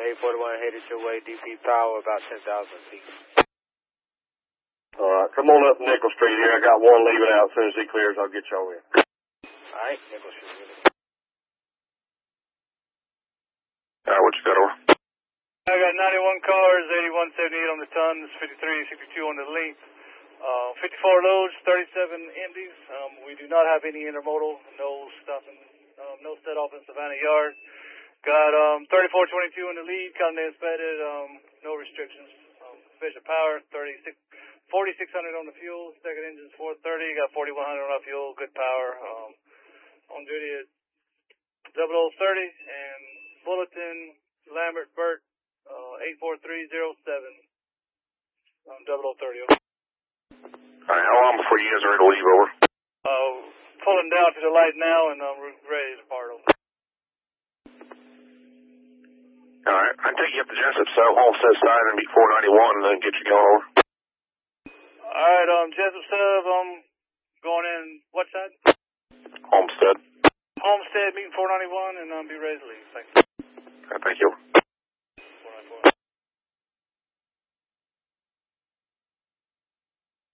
841 headed your way, DP power about 10,000 feet. Alright, come on up Nickel Street here. I got one leaving out. As soon as he clears, I'll get y'all in. Alright, Nickel Street. What you got over? I got 91 cars, 8178 on the tons, 5362 on the length. 54 loads, 37 empties. We do not have any intermodal, no stopping, no set off in Savannah Yard. Got 3422 in the lead, Continental inspected, no restrictions. Sufficient power, 4600 on the fuel, second engine's 430, got 4100 on our fuel, good power. On duty at 0030 and Bulletin, Lambert, Burt, 84307 on 0030. Alright, how long before you guys are ready to leave, over? Pulling down to the light now and ready to part over. Alright, I can take you up to Jessup, so Homestead side and beat 491 and then get you going over. Alright, Jessup sub, going in what side? Homestead. Homestead meeting 491 and be ready to leave. Thank you. Alright, thank you. 494.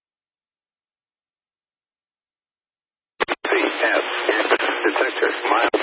CS, detector, mile.